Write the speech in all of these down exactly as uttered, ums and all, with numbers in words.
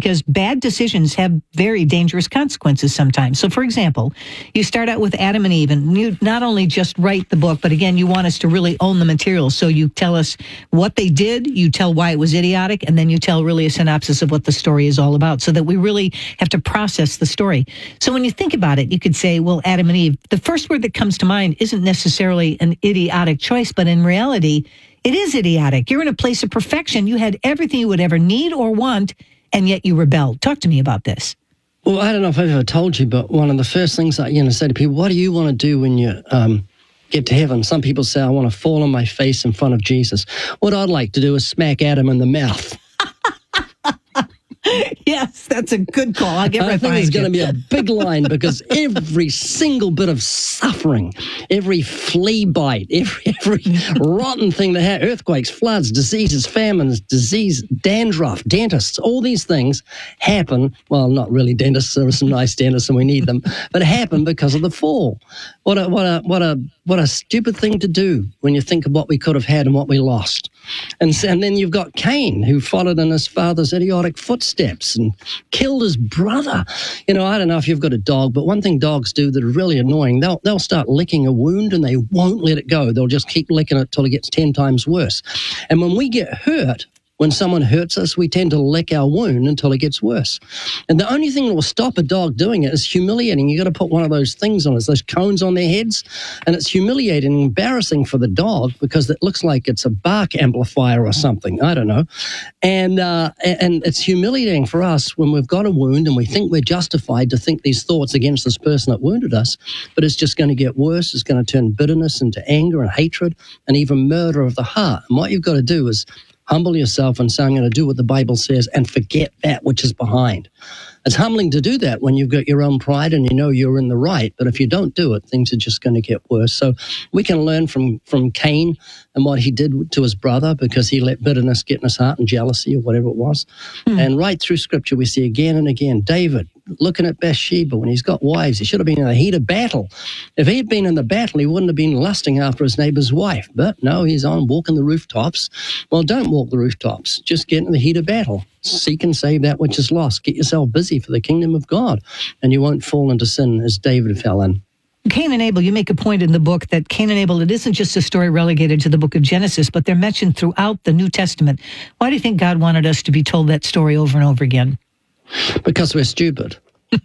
because bad decisions have very dangerous consequences sometimes. So, for example, you start out with Adam and Eve, and you not only just write the book, but again, you want us to really own the material. So you tell us what they did, you tell why it was idiotic, and then you tell really a synopsis of what the story is all about, so that we really have to process the story. So when you think about it, you could say, well, Adam and Eve, the first word that comes to mind isn't necessarily an idiotic choice, but in reality, it is idiotic. You're in a place of perfection. You had everything you would ever need or want, and yet you rebelled. Talk to me about this. Well, I don't know if I've ever told you, but one of the first things I you know, say to people, what do you want to do when you um, get to heaven? Some people say, I want to fall on my face in front of Jesus. What I'd like to do is smack Adam in the mouth. Yes, that's a good call. I'll get right I think behind it's going to you. be a big line, because every single bit of suffering, every flea bite, every, every rotten thing that happens, earthquakes, floods, diseases, famines, disease, dandruff, dentists, all these things happen. Well, not really dentists. There are some nice dentists and we need them, but happen because of the fall. What a, what a, what a, what a stupid thing to do when you think of what we could have had and what we lost. And, and then you've got Cain, who followed in his father's idiotic footsteps and killed his brother. You know, I don't know if you've got a dog, but one thing dogs do that are really annoying, they'll they'll start licking a wound and they won't let it go. They'll just keep licking it till it gets ten times worse. And when we get hurt, when someone hurts us, we tend to lick our wound until it gets worse. And the only thing that will stop a dog doing it is humiliating. You got to put one of those things on us, those cones on their heads, and it's humiliating and embarrassing for the dog because it looks like it's a bark amplifier or something. I don't know. And uh, and it's humiliating for us when we've got a wound and we think we're justified to think these thoughts against this person that wounded us, but it's just going to get worse. It's going to turn bitterness into anger and hatred and even murder of the heart. And what you've got to do is humble yourself and say, I'm going to do what the Bible says and forget that which is behind. It's humbling to do that when you've got your own pride and you know you're in the right. But if you don't do it, things are just going to get worse. So we can learn from, from Cain and what he did to his brother, because he let bitterness get in his heart and jealousy or whatever it was. Mm. And right through Scripture, we see again and again, David looking at Bathsheba when he's got wives. He should have been in the heat of battle. If he had been in the battle, he wouldn't have been lusting after his neighbor's wife. But no, he's on walking the rooftops. Well, don't walk the rooftops. Just get in the heat of battle. Seek and save that which is lost. Get yourself busy for the kingdom of God, and you won't fall into sin as David fell in. Cain and Abel, you make a point in the book that Cain and Abel, it isn't just a story relegated to the book of Genesis, but they're mentioned throughout the New Testament. Why do you think God wanted us to be told that story over and over again? Because we're stupid.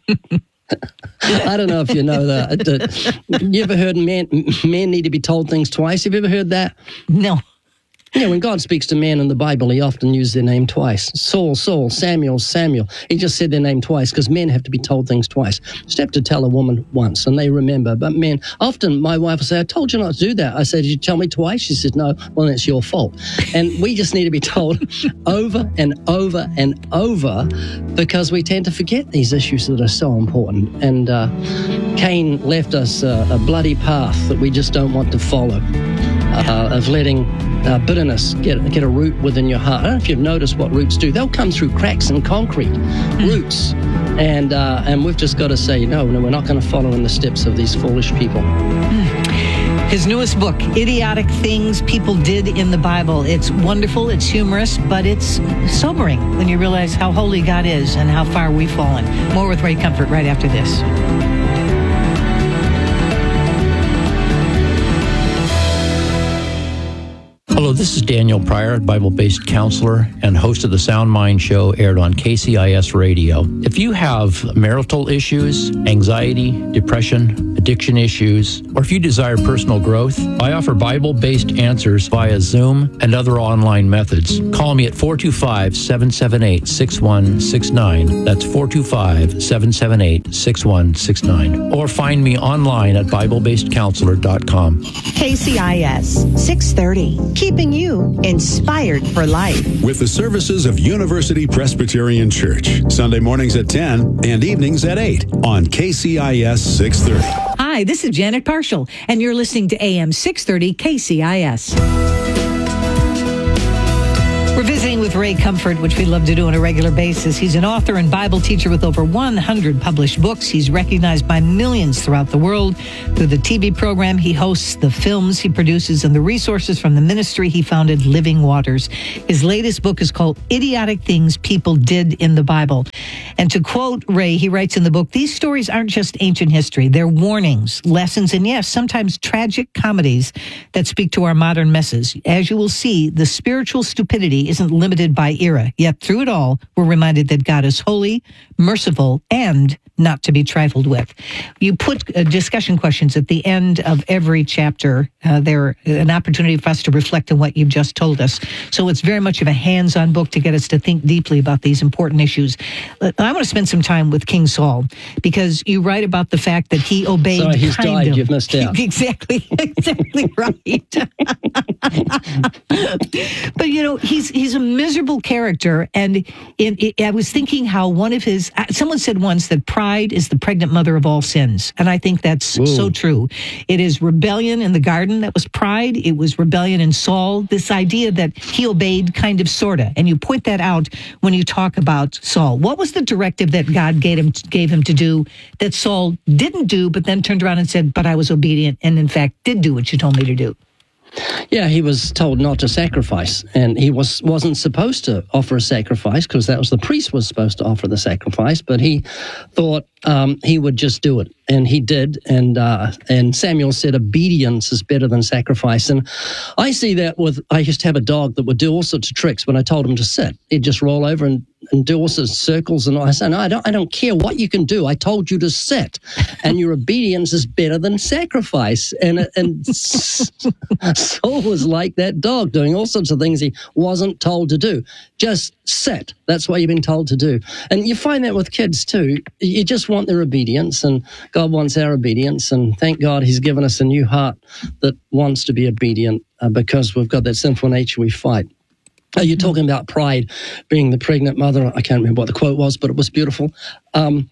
I don't know if you know that. You ever heard men, men need to be told things twice? Have you ever heard that? No. Yeah, when God speaks to men in the Bible, he often uses their name twice. Saul, Saul, Samuel, Samuel. He just said their name twice because men have to be told things twice. Just have to tell a woman once and they remember. But men, often my wife will say, I told you not to do that. I said, did you tell me twice? She said, no, well, it's your fault. And we just need to be told over and over and over because we tend to forget these issues that are so important. And uh, Cain left us uh, a bloody path that we just don't want to follow, uh, of letting Uh, bitterness get get a root within your heart. I don't know if you've noticed what roots do. They'll come through cracks in concrete, roots. And uh, and we've just got to say, no, no, we're not going to follow in the steps of these foolish people. His newest book, Idiotic Things People Did in the Bible. It's wonderful, it's humorous, but it's sobering when you realize how holy God is and how far we've fallen. More with Ray Comfort right after this. Hello, this is Daniel Pryor, Bible-based counselor and host of the Sound Mind Show, aired on K C I S Radio. If you have marital issues, anxiety, depression, addiction issues, or if you desire personal growth, I offer Bible-based answers via Zoom and other online methods. Call me at four two five, seven seven eight, six one six nine. That's four two five, seven seven eight, six one six nine. Or find me online at bible based counselor dot com. K C I S six thirty, keeping you inspired for life. With the services of University Presbyterian Church, Sunday mornings at ten and evenings at eight on K C I S six thirty. Hi, this is Janet Parshall, and you're listening to A M six thirty K C I S. We're visiting with Ray Comfort, which we love to do on a regular basis. He's an author and Bible teacher with over one hundred published books. He's recognized by millions throughout the world through the T V program he hosts, the films he produces, and the resources from the ministry he founded, Living Waters. His latest book is called Idiotic Things People Did in the Bible. And to quote Ray, he writes in the book, these stories aren't just ancient history. They're warnings, lessons, and yes, sometimes tragic comedies that speak to our modern messes. As you will see, the spiritual stupidity isn't limited by era, yet through it all, we're reminded that God is holy, merciful, and not to be trifled with. You put uh, discussion questions at the end of every chapter. Uh, they're an opportunity for us to reflect on what you've just told us. So it's very much of a hands-on book to get us to think deeply about these important issues. Uh, I want to spend some time with King Saul, because you write about the fact that he obeyed. Sorry, he's kind died. of, You've missed out. Exactly, exactly right. But you know, he's he's a miserable character, and it, it, I was thinking how one of his. Someone said once that pride is the pregnant mother of all sins, and I think that's Ooh. so true. It is rebellion in the garden that was pride. It was rebellion in Saul. This idea that he obeyed, kind of, sorta, and you point that out when you talk about Saul. What was the directive that God gave him gave him to do that Saul didn't do, but then turned around and said, "But I was obedient, and in fact did do what you told me to do"? Yeah, he was told not to sacrifice, and he was, wasn't supposed to offer a sacrifice, because that was the priest was supposed to offer the sacrifice, but he thought um, he would just do it, and he did, and uh, and Samuel said obedience is better than sacrifice. And I see that with, I used to have a dog that would do all sorts of tricks when I told him to sit. He'd just roll over and, and do all sorts of circles, and I said, no, I don't, I don't care what you can do. I told you to sit, and your obedience is better than sacrifice. And, and Saul was like that dog, doing all sorts of things he wasn't told to do. Just sit. That's what you've been told to do. And you find that with kids too. You just want their obedience, and God wants our obedience. And thank God he's given us a new heart that wants to be obedient, uh, because we've got that sinful nature we fight. Uh, you're talking about pride being the pregnant mother. I can't remember what the quote was, but it was beautiful. Um,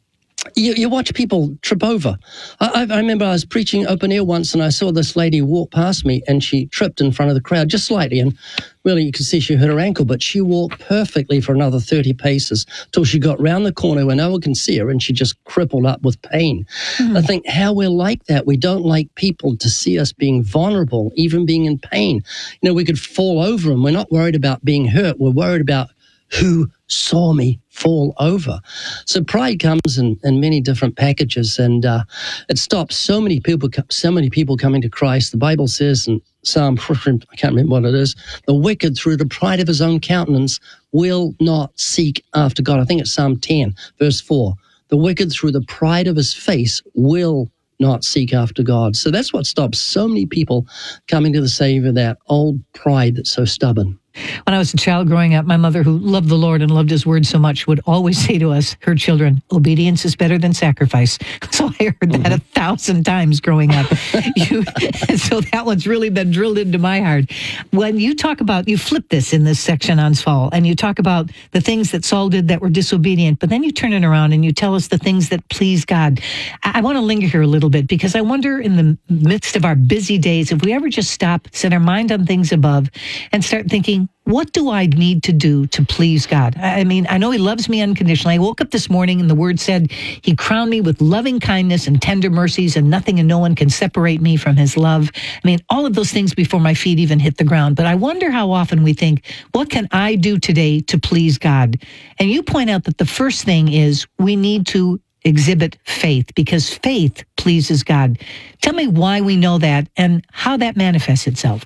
You, you watch people trip over. I, I remember I was preaching open air once, and I saw this lady walk past me, and she tripped in front of the crowd just slightly, and really you could see she hurt her ankle, but she walked perfectly for another thirty paces till she got round the corner where no one can see her, and she just crippled up with pain. Mm. I think how we're like that. We don't like people to see us being vulnerable, even being in pain. You know, we could fall over, and we're not worried about being hurt. We're worried about who saw me fall over. So pride comes in, in many different packages, and uh, it stops so many people, so many people coming to Christ. The Bible says in Psalm, I can't remember what it is, the wicked through the pride of his own countenance will not seek after God. I think it's Psalm ten, verse four. The wicked through the pride of his face will not seek after God. So that's what stops so many people coming to the Savior, that old pride that's so stubborn. When I was a child growing up, my mother, who loved the Lord and loved his word so much, would always say to us, her children, obedience is better than sacrifice. So I heard that mm-hmm. a thousand times growing up. you, so that one's really been drilled into my heart. When you talk about, you flip this in this section on Saul, and you talk about the things that Saul did that were disobedient, but then you turn it around and you tell us the things that please God. I, I want to linger here a little bit, because I wonder, in the midst of our busy days, if we ever just stop, set our mind on things above, and start thinking, what do I need to do to please God? I mean, I know he loves me unconditionally. I woke up this morning and the word said he crowned me with loving kindness and tender mercies, and nothing and no one can separate me from his love. I mean, all of those things before my feet even hit the ground. But I wonder how often we think, what can I do today to please God? And you point out that the first thing is we need to exhibit faith, because faith pleases God. Tell me why we know that and how that manifests itself.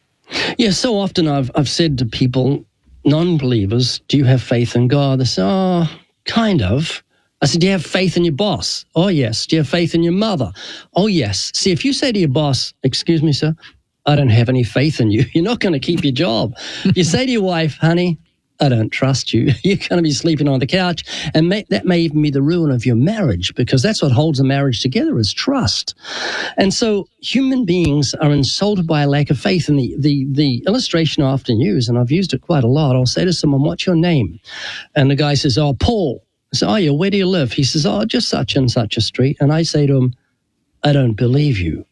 Yeah, so often I've I've said to people, non-believers, do you have faith in God? They say, oh, kind of. I said, do you have faith in your boss? Oh, yes. Do you have faith in your mother? Oh, yes. See, if you say to your boss, excuse me, sir, I don't have any faith in you, you're not going to keep your job. You say to your wife, honey, I don't trust you. You're going to be sleeping on the couch. And may, that may even be the ruin of your marriage, because that's what holds a marriage together, is trust. And so human beings are insulted by a lack of faith. And the, the, the illustration I often use, and I've used it quite a lot, I'll say to someone, what's your name? And the guy says, oh, Paul. I say, oh, yeah, where do you live? He says, oh, just such and such a street. And I say to him, I don't believe you.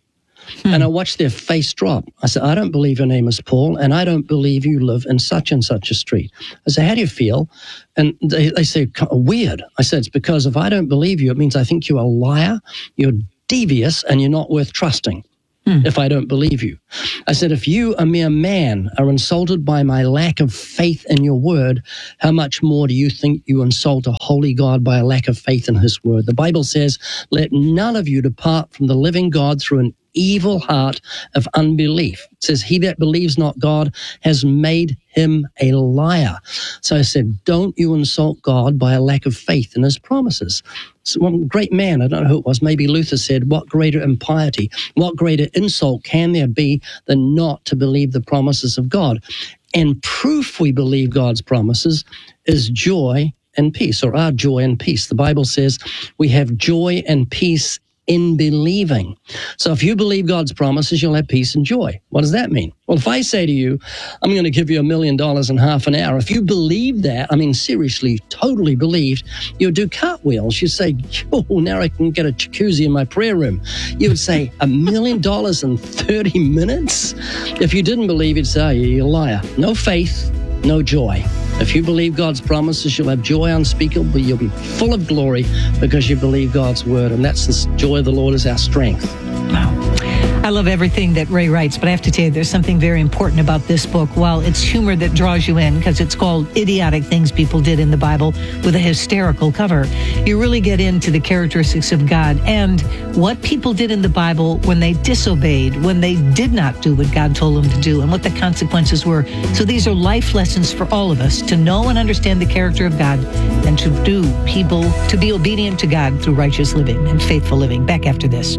Hmm. And I watched their face drop. I said, I don't believe your name is Paul, and I don't believe you live in such and such a street. I said, how do you feel? And they, they say, weird. I said, it's because if I don't believe you, it means I think you're a liar, you're devious, and you're not worth trusting. If I don't believe you. I said, if you, a mere man, are insulted by my lack of faith in your word, how much more do you think you insult a holy God by a lack of faith in his word? The Bible says, let none of you depart from the living God through an evil heart of unbelief. It says, he that believes not God has made him a liar. So I said, don't you insult God by a lack of faith in his promises. So one great man, I don't know who it was, maybe Luther said, what greater impiety, what greater insult can there be than not to believe the promises of God? And proof we believe God's promises is joy and peace, or our joy and peace. The Bible says we have joy and peace in believing. So if you believe God's promises, you'll have peace and joy. What does that mean? Well, if I say to you, I'm going to give you a million dollars in half an hour, if you believe that, I mean, seriously, totally believed, you'd do cartwheels. You'd say, oh, now I can get a jacuzzi in my prayer room. You would say, a million dollars in thirty minutes? If you didn't believe, you'd say, oh, you're a liar. No faith, no joy. If you believe God's promises, you'll have joy unspeakable. You'll be full of glory because you believe God's word. And that's the joy of the Lord is our strength. Wow. I love everything that Ray writes, but I have to tell you, there's something very important about this book. While it's humor that draws you in, because it's called Idiotic Things People Did in the Bible with a hysterical cover, you really get into the characteristics of God and what people did in the Bible when they disobeyed, when they did not do what God told them to do, and what the consequences were. So these are life lessons for all of us to know and understand the character of God and to do people, to be obedient to God through righteous living and faithful living. Back after this.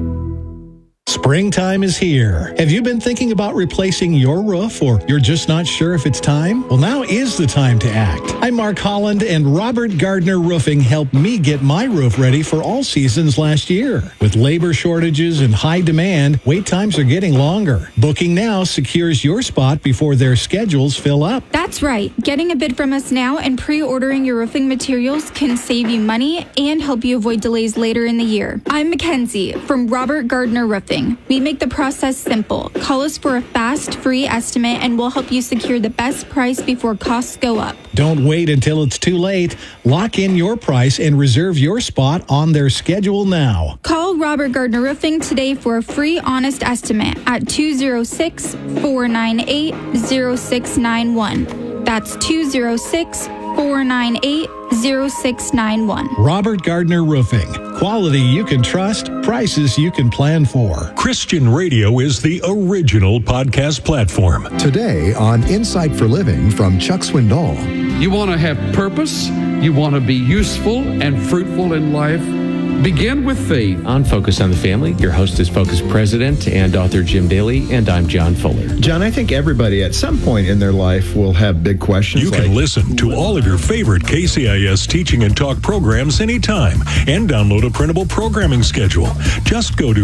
Springtime is here. Have you been thinking about replacing your roof, or you're just not sure if it's time? Well, now is the time to act. I'm Mark Holland, and Robert Gardner Roofing helped me get my roof ready for all seasons last year. With labor shortages and high demand, wait times are getting longer. Booking now secures your spot before their schedules fill up. That's right. Getting a bid from us now and pre-ordering your roofing materials can save you money and help you avoid delays later in the year. I'm Mackenzie from Robert Gardner Roofing. We make the process simple. Call us for a fast, free estimate, and we'll help you secure the best price before costs go up. Don't wait until it's too late. Lock in your price and reserve your spot on their schedule now. Call Robert Gardner Roofing today for a free, honest estimate at two oh six, four nine eight, oh six nine one. That's two oh six, four nine eight, oh six nine one. Robert Gardner Roofing. Quality you can trust, prices you can plan for. Christian radio is the original podcast platform. Today on Insight for Living from Chuck Swindoll. You want to have purpose, you want to be useful and fruitful in life. Begin with faith. On Focus on the Family, your host is Focus President and author Jim Daly, and I'm John Fuller. John, I think everybody at some point in their life will have big questions. You like, can listen to all of your favorite K C I S teaching and talk programs anytime and download a printable programming schedule. Just go to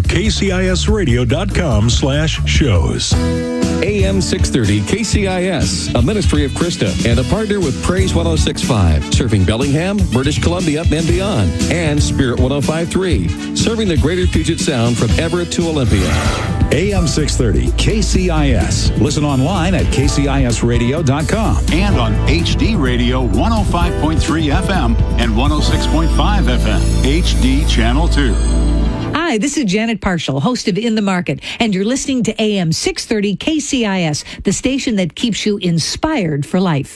kcisradio.com slash shows. A M six thirty K C I S, a ministry of Krista, and a partner with Praise one oh six point five, serving Bellingham, British Columbia, and beyond, and Spirit one oh five point three, serving the greater Puget Sound from Everett to Olympia. A M six thirty K C I S. Listen online at k c i s radio dot com and on H D Radio one oh five point three F M and one oh six point five F M, H D Channel two. Hi, this is Janet Parshall, host of In the Market, and you're listening to A M six thirty K C I S, the station that keeps you inspired for life.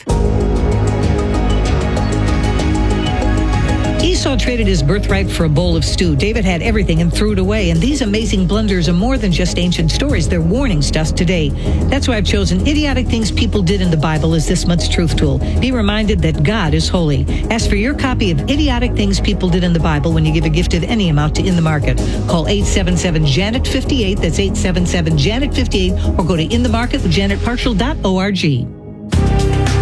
Esau traded his birthright for a bowl of stew. David had everything and threw it away. And these amazing blunders are more than just ancient stories. They're warnings to us today. That's why I've chosen Idiotic Things People Did in the Bible as this month's truth tool. Be reminded that God is holy. Ask for your copy of Idiotic Things People Did in the Bible when you give a gift of any amount to In the Market. Call eight seven seven, Janet fifty-eight. That's eight seven seven, Janet fifty-eight. Or go to in the market with janet parshall dot org.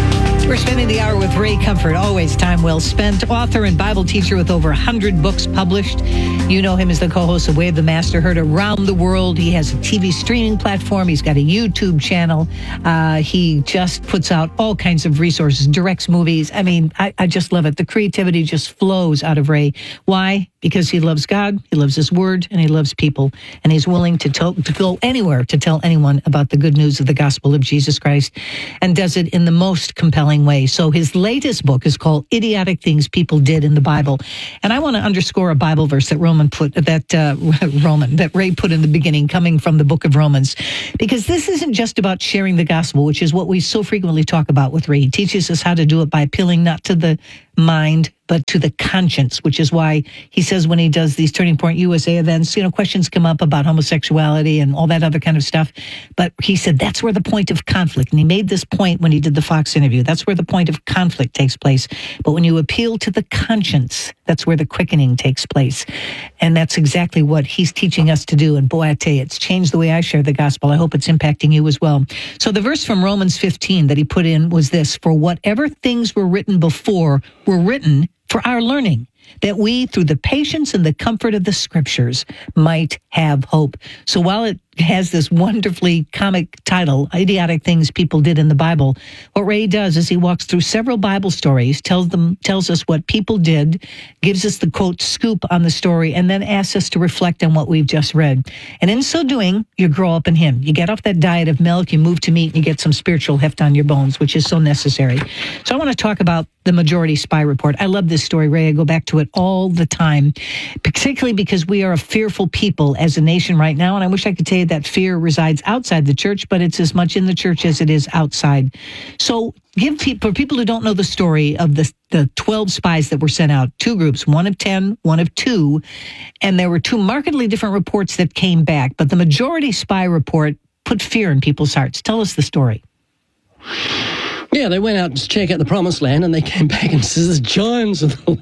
We're spending the hour with Ray Comfort, always time well spent. Author and Bible teacher with over one hundred books published. You know him as the co-host of Way of the Master, heard around the world. He has a T V streaming platform. He's got a YouTube channel. Uh, he just puts out all kinds of resources, directs movies. I mean, I, I just love it. The creativity just flows out of Ray. Why? Because he loves God, he loves his word, and he loves people. And he's willing to, tell, to go anywhere to tell anyone about the good news of the gospel of Jesus Christ, and does it in the most compelling way. So his latest book is called Idiotic Things People Did in the Bible. And I want to underscore a Bible verse that Roman put, that uh, Roman, that Ray put in the beginning, coming from the book of Romans. Because this isn't just about sharing the gospel, which is what we so frequently talk about with Ray. He teaches us how to do it by appealing not to the mind, but to the conscience, which is why he says when he does these Turning Point U S A events, you know, questions come up about homosexuality and all that other kind of stuff. But he said that's where the point of conflict, and he made this point when he did the Fox interview, that's where the point of conflict takes place. But when you appeal to the conscience, that's where the quickening takes place. And that's exactly what he's teaching us to do. And boy, I tell you, it's changed the way I share the gospel. I hope it's impacting you as well. So the verse from Romans fifteen that he put in was this: for whatever things were written before were written for our learning, that we, through the patience and the comfort of the scriptures, might have hope. So while it has this wonderfully comic title, Idiotic Things People Did in the Bible, what Ray does is he walks through several Bible stories, tells them, tells us what people did, gives us the, quote, scoop on the story, and then asks us to reflect on what we've just read. And in so doing, you grow up in him. You get off that diet of milk, you move to meat, and you get some spiritual heft on your bones, which is so necessary. So I want to talk about the Majority Spy Report. I love this story, Ray. I go back to it all the time, particularly because we are a fearful people as a nation right now. And I wish I could tell you that fear resides outside the church, but it's as much in the church as it is outside. So give people, for people who don't know the story of the, the twelve spies that were sent out, two groups, one of ten, one of two, and there were two markedly different reports that came back. But the Majority Spy Report put fear in people's hearts. Tell us the story. Yeah, they went out to check out the promised land, and they came back and said, there's giants in the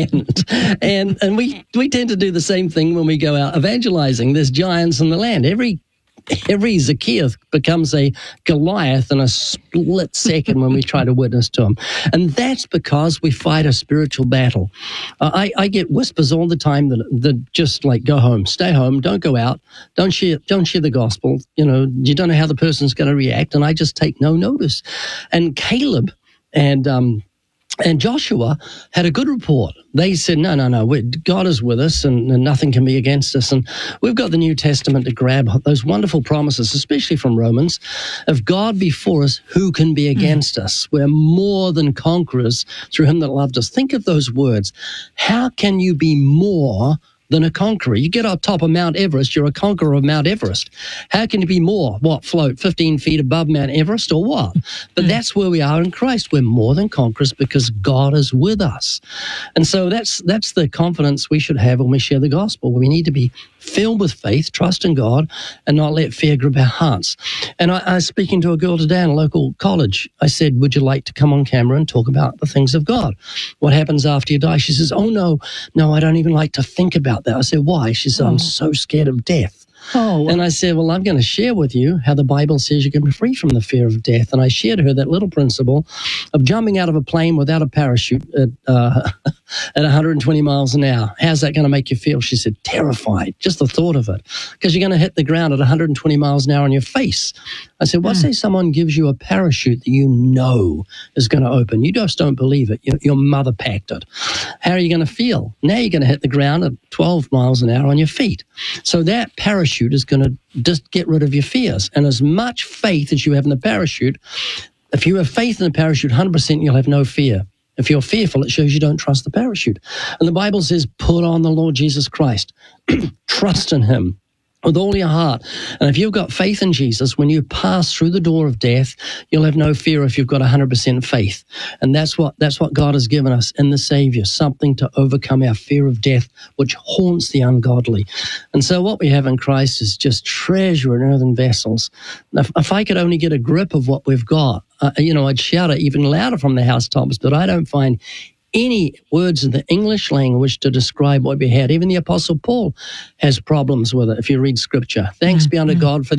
land. And and we, we tend to do the same thing when we go out evangelizing. There's giants in the land. Every every Zacchaeus becomes a Goliath in a split second when we try to witness to him. And that's because we fight a spiritual battle. Uh, I, I get whispers all the time that, that just like, go home, stay home, don't go out, don't share, don't share the gospel. You know, you don't know how the person's going to react. And I just take no notice. And Caleb and um, and Joshua had a good report. They said, no, no, no, we're, God is with us and, and nothing can be against us. And we've got the New Testament to grab those wonderful promises, especially from Romans. If God be for us, who can be against mm. us? We're more than conquerors through him that loved us. Think of those words. How can you be more than a conqueror? You get up top of Mount Everest, you're a conqueror of Mount Everest. How can you be more? What, float fifteen feet above Mount Everest or what? But mm. that's where we are in Christ. We're more than conquerors because God is with us. And so that's that's the confidence we should have when we share the gospel. We need to be filled with faith, trust in God, and not let fear grip our hearts. And I, I was speaking to a girl today in a local college. I said, would you like to come on camera and talk about the things of God? What happens after you die? She says, oh, no, no, I don't even like to think about that. I said, why? She said, oh. I'm so scared of death. Oh. And I said, well, I'm going to share with you how the Bible says you can be free from the fear of death. And I shared her that little principle of jumping out of a plane without a parachute at, uh, at one hundred twenty miles an hour. How's that going to make you feel? She said, terrified, just the thought of it, because you're going to hit the ground at one hundred twenty miles an hour on your face. I said, what mm. say someone gives you a parachute that you know is going to open? You just don't believe it. Your, your mother packed it. How are you going to feel? Now you're going to hit the ground at twelve miles an hour on your feet. So that parachute is going to just get rid of your fears. And as much faith as you have in the parachute, if you have faith in the parachute, one hundred percent you'll have no fear. If you're fearful, it shows you don't trust the parachute. And the Bible says, put on the Lord Jesus Christ. Trust in him with all your heart. And if you've got faith in Jesus, when you pass through the door of death, you'll have no fear if you've got one hundred percent faith. And that's what that's what God has given us in the Savior, something to overcome our fear of death, which haunts the ungodly. And so what we have in Christ is just treasure in earthen vessels. If, if I could only get a grip of what we've got, uh, you know, I'd shout it even louder from the housetops, but I don't find any words in the English language to describe what we had. Even the Apostle Paul has problems with it if you read Scripture. Thanks mm-hmm. be unto God for the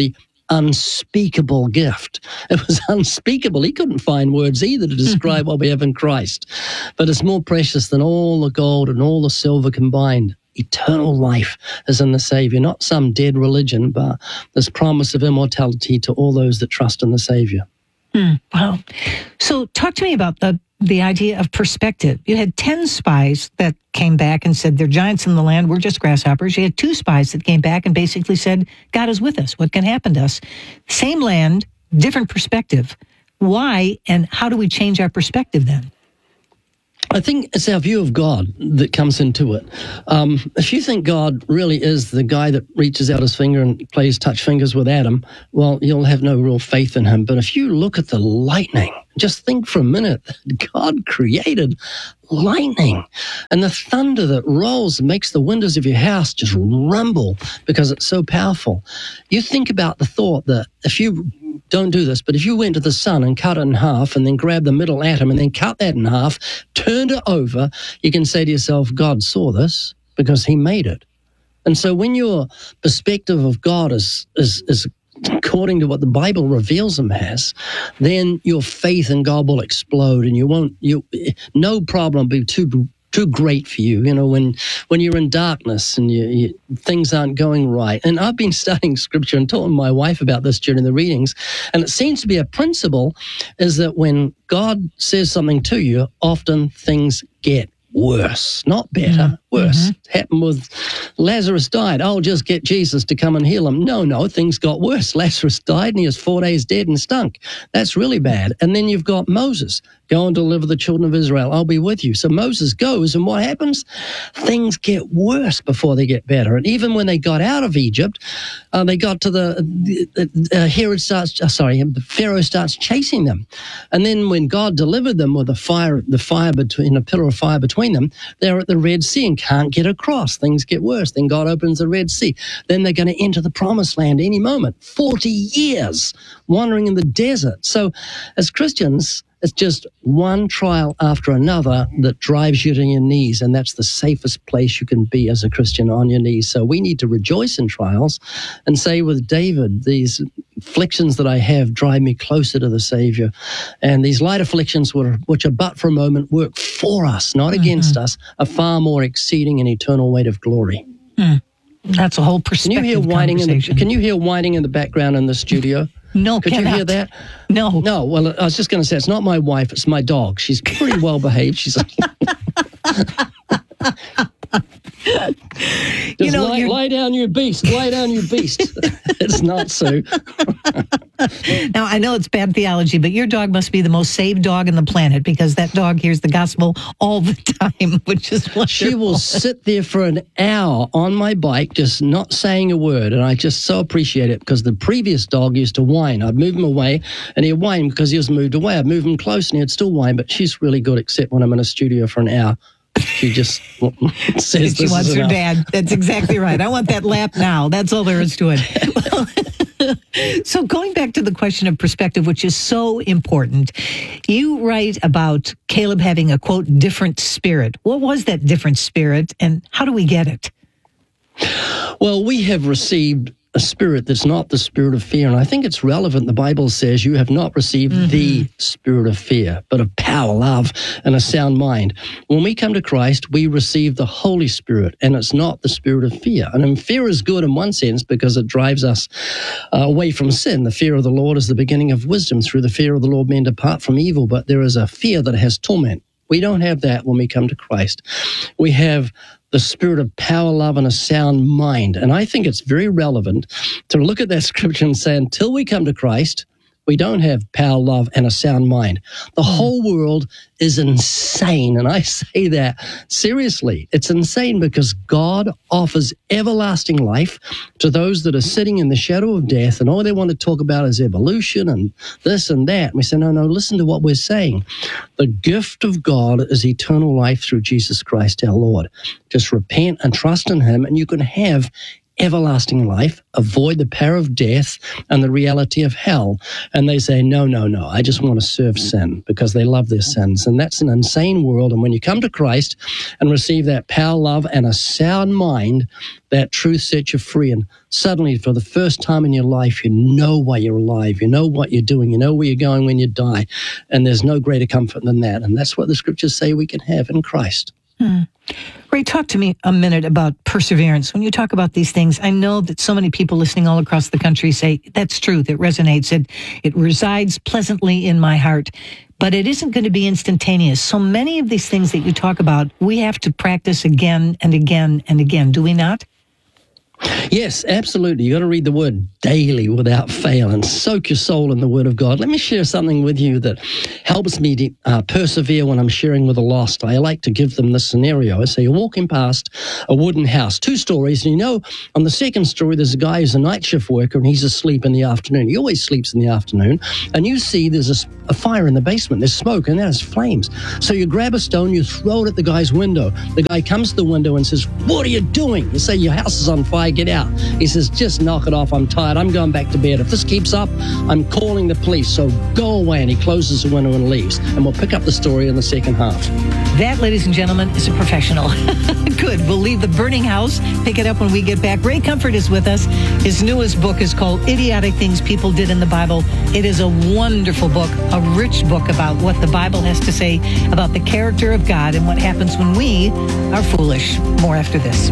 unspeakable gift. It was unspeakable. He couldn't find words either to describe what we have in Christ. But it's more precious than all the gold and all the silver combined. Eternal life is in the Savior, not some dead religion, but this promise of immortality to all those that trust in the Savior. Hmm. Wow. So talk to me about the, the idea of perspective. You had ten spies that came back and said, they're giants in the land, we're just grasshoppers. You had two spies that came back and basically said, God is with us. What can happen to us? Same land, different perspective. Why and how do we change our perspective then? I think it's our view of God that comes into it. Um, if you think God really is the guy that reaches out his finger and plays touch fingers with Adam, well, you'll have no real faith in him. But if you look at the lightning, just think for a minute, God created lightning and the thunder that rolls and makes the windows of your house just rumble because it's so powerful. You think about the thought that if you don't do this, but if you went to the sun and cut it in half and then grabbed the middle atom and then cut that in half, turned it over, you can say to yourself, God saw this because he made it. And so when your perspective of God is is is according to what the Bible reveals him as, then your faith in God will explode and you won't, you no problem will be too too great for you, you know, when when you're in darkness and you, you, things aren't going right. And I've been studying scripture and talking to my wife about this during the readings, and it seems to be a principle is that when God says something to you, often things get worse, not better, mm-hmm. worse. Mm-hmm. Happened with Lazarus died. Oh, just get Jesus to come and heal him. No, no, things got worse. Lazarus died and he was four days dead and stunk. That's really bad. And then you've got Moses. Go and deliver the children of Israel. I'll be with you. So Moses goes, and what happens? Things get worse before they get better. And even when they got out of Egypt, uh, they got to the, uh, Herod starts, uh, sorry, Pharaoh starts chasing them. And then when God delivered them with the fire, the fire between, a pillar of fire between them, they're at the Red Sea and can't get across. Things get worse. Then God opens the Red Sea. Then they're going to enter the promised land any moment. forty years wandering in the desert. So as Christians, it's just one trial after another that drives you to your knees, and that's the safest place you can be as a Christian, on your knees. So we need to rejoice in trials and say with David, these afflictions that I have drive me closer to the Savior. And these light afflictions, which are but for a moment, work for us, not mm-hmm. against us, a far more exceeding and eternal weight of glory. Mm. That's a whole perspective Can you hear whining in the, Can you hear whining in the background in the studio? No, Could cannot. you hear that? No. No, well, I was just going to say, it's not my wife, it's my dog. She's pretty well behaved. She's like... Just you know, lie, lie down, you beast. Lie down, you beast. It's not Sue. Now, I know it's bad theology, but your dog must be the most saved dog on the planet because that dog hears the gospel all the time, which is wonderful. She will sit there for an hour on my bike, just not saying a word, and I just so appreciate it because the previous dog used to whine. I'd move him away, and he'd whine because he was moved away. I'd move him close, and he'd still whine, but she's really good, except when I'm in a studio for an hour. She just says she this wants is her enough. dad. That's exactly right. I want that lap now. That's all there is to it. So going back to the question of perspective, which is so important, you write about Caleb having a, quote, different spirit. What was that different spirit, and how do we get it? Well, we have received a spirit that's not the spirit of fear. And I think it's relevant. The Bible says you have not received mm-hmm. the spirit of fear, but of power, love, and a sound mind. When we come to Christ, we receive the Holy Spirit, and it's not the spirit of fear. And I mean, fear is good in one sense because it drives us uh, away from sin. The fear of the Lord is the beginning of wisdom. Through the fear of the Lord, men depart from evil. But there is a fear that has torment. We don't have that when we come to Christ. We have the spirit of power, love, and a sound mind. And I think it's very relevant to look at that scripture and say, until we come to Christ, we don't have power, love, and a sound mind. The whole world is insane. And I say that seriously. It's insane because God offers everlasting life to those that are sitting in the shadow of death, and all they want to talk about is evolution and this and that. And we say, no, no, listen to what we're saying. The gift of God is eternal life through Jesus Christ our Lord. Just repent and trust in him, and you can have everlasting life, avoid the power of death and the reality of hell. And they say, no, no, no, I just want to serve sin because they love their sins. And that's an insane world. And when you come to Christ and receive that power, love, and a sound mind, that truth sets you free. And suddenly, for the first time in your life, you know why you're alive. You know what you're doing. You know where you're going when you die. And there's no greater comfort than that. And that's what the scriptures say we can have in Christ. Hmm. Ray, talk to me a minute about perseverance. When you talk about these things, I know that so many people listening all across the country say, that's truth, it resonates, it, it resides pleasantly in my heart, but it isn't going to be instantaneous. So many of these things that you talk about, we have to practice again and again and again, do we not? Yes, absolutely. You got to read the word daily without fail and soak your soul in the word of God. Let me share something with you that helps me to, uh, persevere when I'm sharing with the lost. I like to give them this scenario. I say, you're walking past a wooden house, two stories, and you know, on the second story, there's a guy who's a night shift worker and he's asleep in the afternoon. He always sleeps in the afternoon. And you see there's a, a fire in the basement. There's smoke and there's flames. So you grab a stone, you throw it at the guy's window. The guy comes to the window and says, what are you doing? You say, your house is on fire. Get out. He says, just knock it off. I'm tired. I'm going back to bed. If this keeps up, I'm calling the police. So go away. And he closes the window and leaves. And we'll pick up the story in the second half. That, ladies and gentlemen, is a professional. Good. We'll leave the burning house, pick it up when we get back. Ray Comfort is with us. His newest book is called Idiotic Things People Did in the Bible. It is a wonderful book, a rich book about what the Bible has to say about the character of God and what happens when we are foolish. More after this.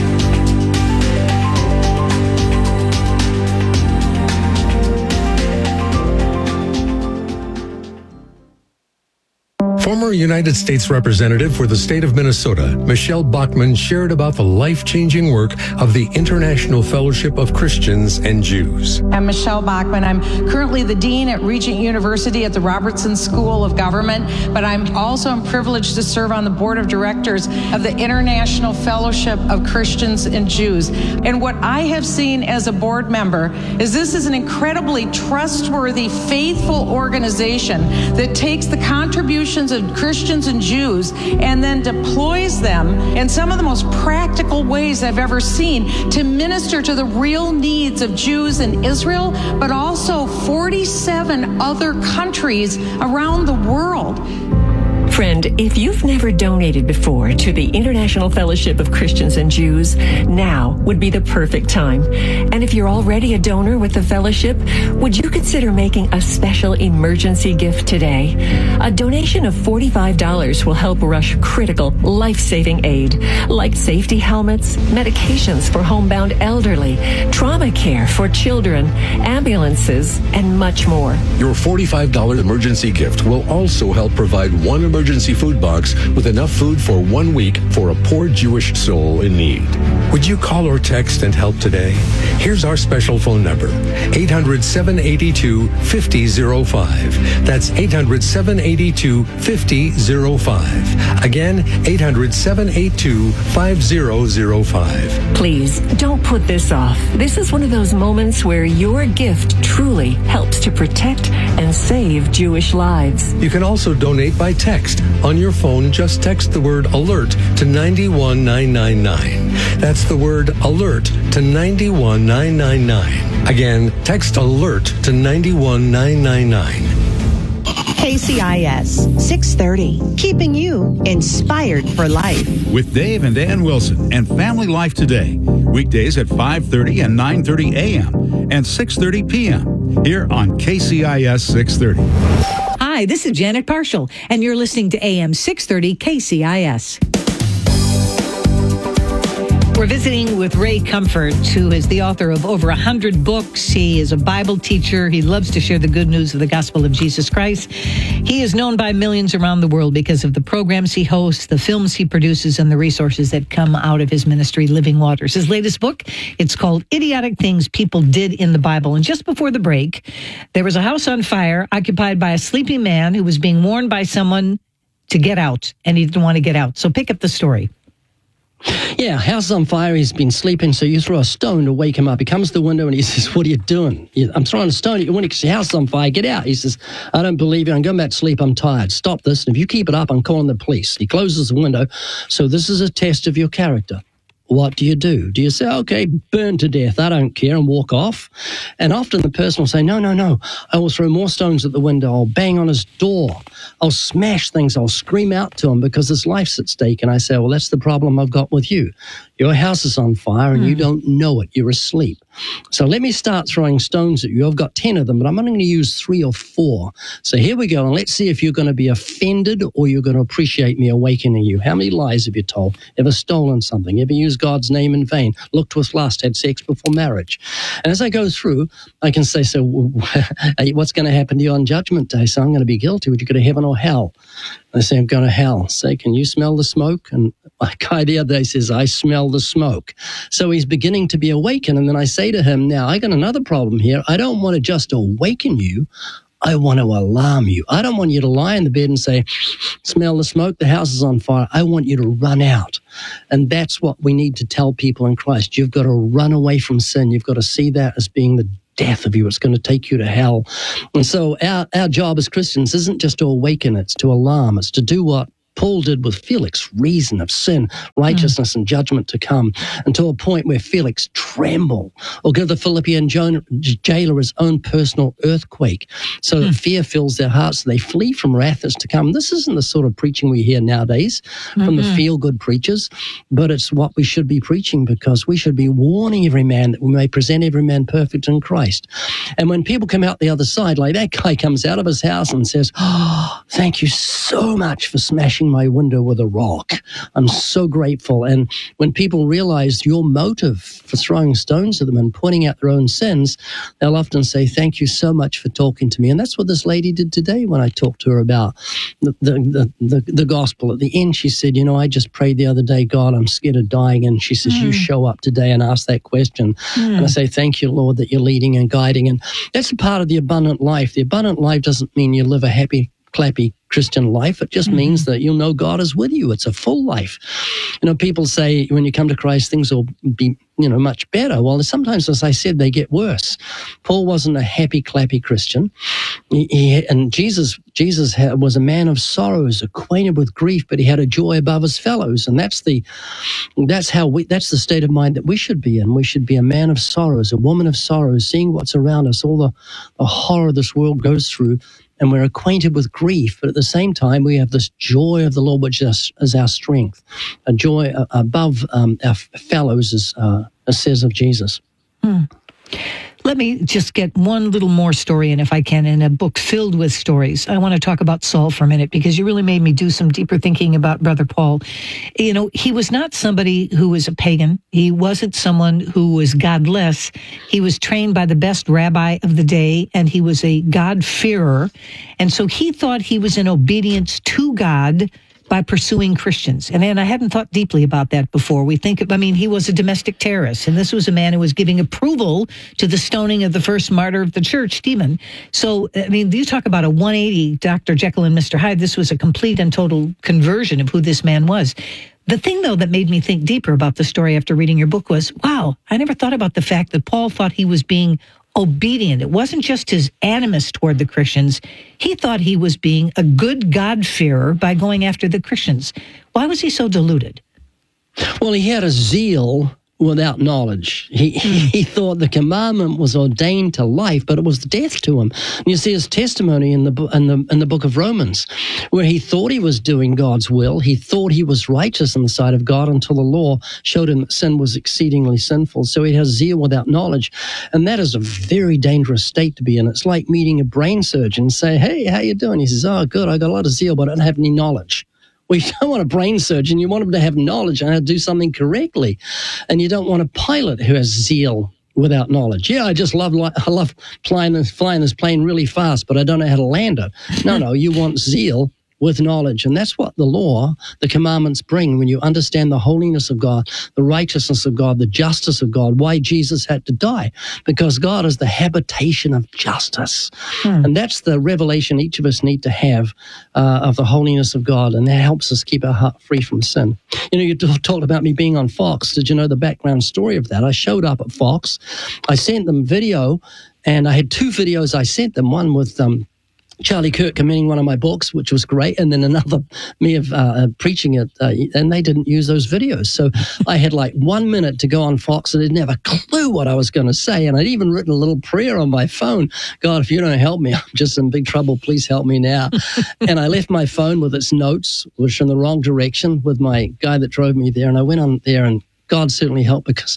Former United States Representative for the state of Minnesota, Michelle Bachmann, shared about the life-changing work of the International Fellowship of Christians and Jews. I'm Michelle Bachmann. I'm currently the Dean at Regent University at the Robertson School of Government, but I'm also privileged to serve on the board of directors of the International Fellowship of Christians and Jews. And what I have seen as a board member is this is an incredibly trustworthy, faithful organization that takes the contributions of Christians and Jews and then deploys them in some of the most practical ways I've ever seen to minister to the real needs of Jews in Israel, but also forty-seven other countries around the world. Friend, if you've never donated before to the International Fellowship of Christians and Jews, now would be the perfect time. And if you're already a donor with the fellowship, would you consider making a special emergency gift today? A donation of forty-five dollars will help rush critical, life-saving aid, like safety helmets, medications for homebound elderly, trauma care for children, ambulances, and much more. Your forty-five dollars emergency gift will also help provide one emergency emergency food box with enough food for one week for a poor Jewish soul in need. Would you call or text and help today? Here's our special phone number, eight hundred, seven eight two, five zero zero five. That's eight hundred, seven eight two, five zero zero five. Again, eight hundred, seven eight two, five zero zero five. Please, don't put this off. This is one of those moments where your gift truly helps to protect and save Jewish lives. You can also donate by text. On your phone, just text the word ALERT to nine one nine nine nine. That's the word ALERT to nine one nine nine nine. Again, text ALERT to nine one nine nine nine. K C I S six thirty, keeping you inspired for life. With Dave and Ann Wilson and Family Life Today. Weekdays at five thirty and nine thirty a.m. and six thirty p.m. here on K C I S six thirty. Hi, this is Janet Parshall, and you're listening to A M six thirty K C I S. We're visiting with Ray Comfort, who is the author of over one hundred books. He is a Bible teacher. He loves to share the good news of the gospel of Jesus Christ. He is known by millions around the world because of the programs he hosts, the films he produces, and the resources that come out of his ministry, Living Waters. His latest book, it's called Idiotic Things People Did in the Bible. And just before the break, there was a house on fire occupied by a sleeping man who was being warned by someone to get out, and he didn't want to get out. So pick up the story. Yeah, house on fire. He's been sleeping, so you throw a stone to wake him up. He comes to the window and he says, what are you doing? I'm throwing a stone at your window because your house is on fire. Get out. He says, I don't believe you. I'm going back to sleep. I'm tired. Stop this. And if you keep it up, I'm calling the police. He closes the window. So this is a test of your character. what do you do? Do you say, okay, burn to death, I don't care, and walk off? And often the person will say, no, no, no, I will throw more stones at the window, I'll bang on his door, I'll smash things, I'll scream out to him because his life's at stake. And I say, well, that's the problem I've got with you. Your house is on fire and mm. you don't know it, you're asleep. So let me start throwing stones at you. I've got ten of them, but I'm only going to use three or four. So here we go, and let's see if you're going to be offended or you're going to appreciate me awakening you. How many lies have you told? Ever stolen something? Ever used God's name in vain? Looked with lust? Had sex before marriage? And as I go through, I can say, so what's going to happen to you on Judgment Day? So I'm going to be guilty. Would you go to heaven or hell? And I say, I'm going to hell. Say, can you smell the smoke? And my guy the other day says, I smell the smoke. So he's beginning to be awakened. And then I say to him, now, I got another problem here. I don't want to just awaken you. I want to alarm you. I don't want you to lie in the bed and say, smell the smoke, the house is on fire. I want you to run out. And that's what we need to tell people in Christ. You've got to run away from sin. You've got to see that as being the death of you. It's going to take you to hell. And so our, our job as Christians isn't just to awaken, it's to alarm. It's to do what Paul did with Felix, reason of sin, righteousness, mm. and judgment to come, until a point where Felix trembled, or give the Philippian jailer his own personal earthquake, so that mm. fear fills their hearts, so they flee from wrath that's to come. This isn't the sort of preaching we hear nowadays mm-hmm. from the feel-good preachers, but it's what we should be preaching, because we should be warning every man that we may present every man perfect in Christ. And when people come out the other side, like that guy comes out of his house and says, oh, thank you so much for smashing my window with a rock. I'm so grateful. And when people realize your motive for throwing stones at them and pointing out their own sins, they'll often say, thank you so much for talking to me. And that's what this lady did today when I talked to her about the, the, the, the, the gospel. At the end, she said, you know, I just prayed the other day, God, I'm scared of dying. And she says, mm. you show up today and ask that question. Mm. And I say, thank you, Lord, that you're leading and guiding. And that's a part of the abundant life. The abundant life doesn't mean you live a happy, clappy Christian life. It just mm-hmm. means that you'll know God is with you. It's a full life. You know, people say when you come to Christ, things will be, you know, much better. Well, sometimes, as I said, they get worse. Paul wasn't a happy, clappy Christian. He, he, and Jesus Jesus had, was a man of sorrows, acquainted with grief, but he had a joy above his fellows. And that's the that's how we that's the state of mind that we should be in. We should be a man of sorrows, a woman of sorrows, seeing what's around us, all the, the horror this world goes through, and we're acquainted with grief, but at the same time, we have this joy of the Lord, which is, is our strength, a joy above um, our fellows, as, uh, as says of Jesus. Hmm. Let me just get one little more story in, if I can, in a book filled with stories. I want to talk about Saul for a minute, because you really made me do some deeper thinking about Brother Paul. You know, he was not somebody who was a pagan. He wasn't someone who was godless. He was trained by the best rabbi of the day, and he was a God-fearer. And so he thought he was in obedience to God by pursuing Christians. And, and I hadn't thought deeply about that before. We think, I mean, he was a domestic terrorist, and this was a man who was giving approval to the stoning of the first martyr of the church, Stephen. So, I mean, you talk about a one eighty, Doctor Jekyll and Mister Hyde. This was a complete and total conversion of who this man was. The thing, though, that made me think deeper about the story after reading your book was, wow, I never thought about the fact that Paul thought he was being obedient. It wasn't just his animus toward the Christians. He thought he was being a good God-fearer by going after the Christians. Why was he so deluded? Well, he had a zeal without knowledge. He, he thought the commandment was ordained to life, but it was death to him. And you see his testimony in the, in the in the book of Romans, where he thought he was doing God's will. He thought he was righteous in the sight of God until the law showed him that sin was exceedingly sinful. So he has zeal without knowledge. And that is a very dangerous state to be in. It's like meeting a brain surgeon and say, hey, how you doing? He says, oh, good, I got a lot of zeal, but I don't have any knowledge. Well, you don't want a brain surgeon. You want him to have knowledge and how to do something correctly. And you don't want a pilot who has zeal without knowledge. Yeah, I just love I love flying this, flying this plane really fast, but I don't know how to land it. No, no, you want zeal with knowledge. And that's what the law, the commandments bring when you understand the holiness of God, the righteousness of God, the justice of God, why Jesus had to die. Because God is the habitation of justice. Hmm. And that's the revelation each of us need to have uh, of the holiness of God. And that helps us keep our heart free from sin. You know, you talked about me being on Fox. Did you know the background story of that? I showed up at Fox. I sent them video, and I had two videos I sent them. One with um, Charlie Kirk commending one of my books, which was great, and then another me of uh, preaching it, uh, and they didn't use those videos. So I had like one minute to go on Fox, and I didn't have a clue what I was going to say, and I'd even written a little prayer on my phone. God, if you don't help me, I'm just in big trouble. Please help me now. And I left my phone with its notes, which were in the wrong direction, with my guy that drove me there, and I went on there, and God certainly helped, because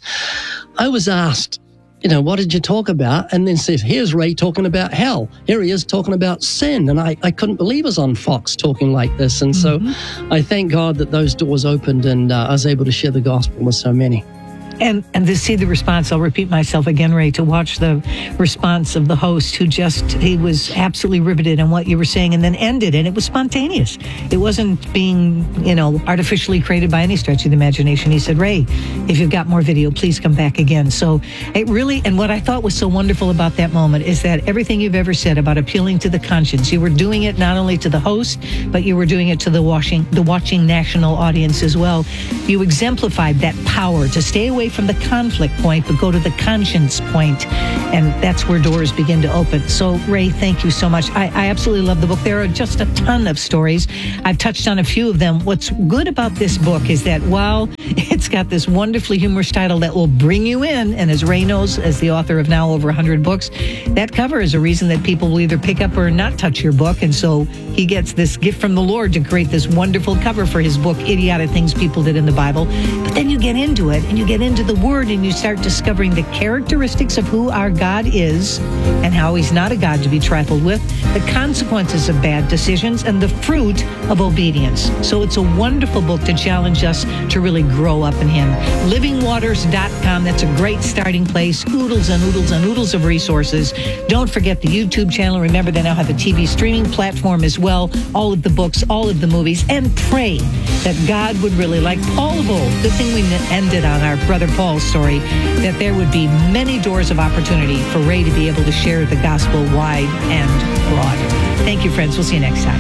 I was asked, you know, what did you talk about? And then said, here's Ray talking about hell. Here he is talking about sin. And I, I couldn't believe I was on Fox talking like this. And mm-hmm. so I thank God that those doors opened, and uh, I was able to share the gospel with so many. And and to see the response, I'll repeat myself again, Ray, to watch the response of the host, who just, he was absolutely riveted on what you were saying, and then ended, and it was spontaneous. It wasn't being, you know, artificially created by any stretch of the imagination. He said, Ray, if you've got more video, please come back again. So it really, and what I thought was so wonderful about that moment is that everything you've ever said about appealing to the conscience, you were doing it not only to the host, but you were doing it to the watching, the watching national audience as well. You exemplified that power to stay away from the conflict point, but go to the conscience point, and that's where doors begin to open. So, Ray, thank you so much. I, I absolutely love the book. There are just a ton of stories. I've touched on a few of them. What's good about this book is that while it's got this wonderfully humorous title that will bring you in, and as Ray knows, as the author of now over one hundred books, that cover is a reason that people will either pick up or not touch your book, and so he gets this gift from the Lord to create this wonderful cover for his book, Idiotic Things People Did in the Bible. But then you get into it, and you get into the Word, and you start discovering the characteristics of who our God is and how he's not a God to be trifled with, the consequences of bad decisions, and the fruit of obedience. So it's a wonderful book to challenge us to really grow up in him. living waters dot com, that's a great starting place. Oodles and oodles and oodles of resources. Don't forget the YouTube channel. Remember, they now have a T V streaming platform as well. All of the books, all of the movies, and pray that God would really, like Paul of old, good thing we ended on our brother Paul's story, that there would be many doors of opportunity for Ray to be able to share the gospel wide and broad. Thank you, friends. We'll see you next time.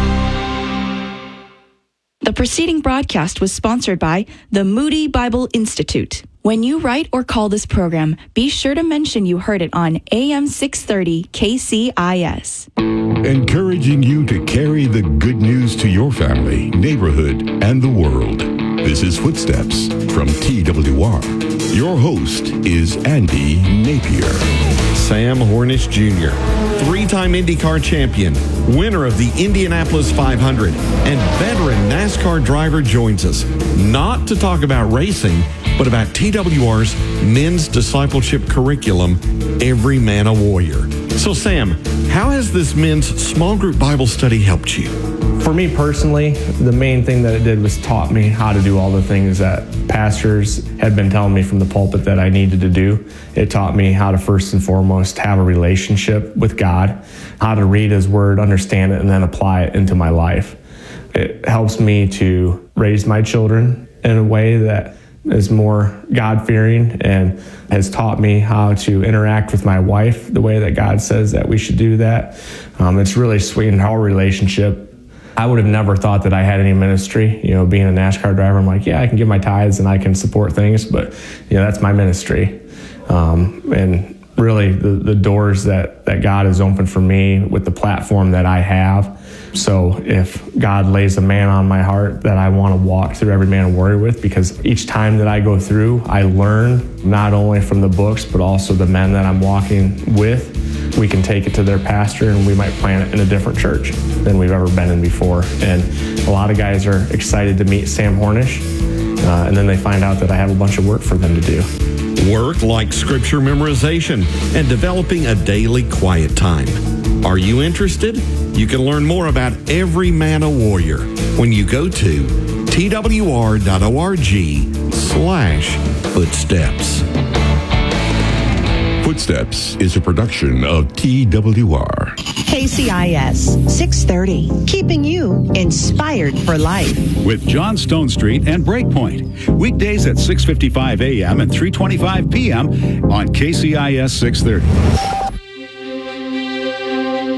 The preceding broadcast was sponsored by the Moody Bible Institute. When you write or call this program, be sure to mention you heard it on A M six thirty K C I S. Encouraging you to carry the good news to your family, neighborhood, and the world. This is Footsteps from T W R. Your host is Andy Napier. Sam Hornish Junior, three-time IndyCar champion, winner of the Indianapolis five hundred, and veteran NASCAR driver joins us, not to talk about racing, but about T W R's men's discipleship curriculum, Every Man a Warrior. So Sam, how has this men's small group Bible study helped you? For me personally, the main thing that it did was taught me how to do all the things that pastors had been telling me from the pulpit that I needed to do. It taught me how to first and foremost have a relationship with God, how to read his word, understand it, and then apply it into my life. It helps me to raise my children in a way that is more God-fearing, and has taught me how to interact with my wife the way that God says that we should do that. Um, it's really sweetened our relationship. I would have never thought that I had any ministry. You know, being a NASCAR driver, I'm like, yeah, I can give my tithes and I can support things, but you know, that's my ministry. Um, and really the, the doors that, that God has opened for me with the platform that I have. So if God lays a man on my heart that I want to walk through Every Man a Warrior with, because each time that I go through, I learn not only from the books, but also the men that I'm walking with. We can take it to their pastor and we might plant it in a different church than we've ever been in before. And a lot of guys are excited to meet Sam Hornish, uh, and then they find out that I have a bunch of work for them to do. Work like scripture memorization and developing a daily quiet time. Are you interested? You can learn more about Every Man a Warrior when you go to T W R dot org slash footsteps. Footsteps is a production of T W R. K C I S six thirty, keeping you inspired for life. With John Stone Street and Breakpoint. Weekdays at six fifty-five a.m. and three twenty-five p.m. on K C I S six thirty.